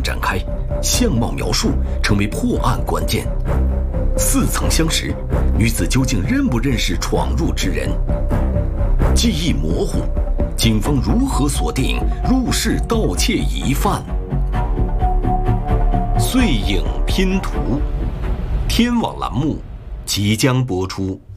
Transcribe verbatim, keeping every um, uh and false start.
展开，相貌描述成为破案关键。似曾相识，女子究竟认不认识闯入之人？记忆模糊，警方如何锁定入室盗窃疑犯？碎影拼图，天网栏目即将播出。